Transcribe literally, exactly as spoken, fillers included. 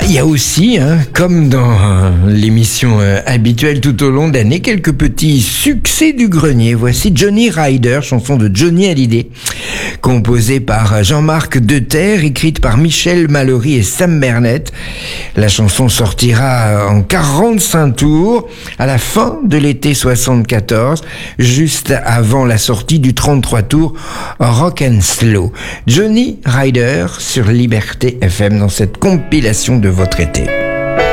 Il y a aussi, hein, comme dans euh, l'émission euh, habituelle tout au long de l'année, quelques petits succès du grenier. Voici Johnny Rider, chanson de Johnny Hallyday, composée par Jean-Marc Deterre, écrite par Michel Mallory et Sam Bernett. La chanson sortira en quarante-cinq tours à la fin de l'été soixante-quatorze, juste avant la sortie du trente-trois tours Rock and Slow. Johnny Rider sur Liberté F M dans cette compilation de votre été.